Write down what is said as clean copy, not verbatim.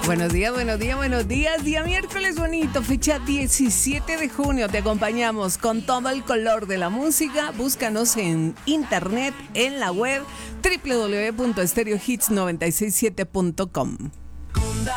Buenos días, buenos días, buenos días. Día miércoles bonito, fecha 17 de junio. Te acompañamos con todo el color de la música. Búscanos en internet, en la web www.stereohits967.com.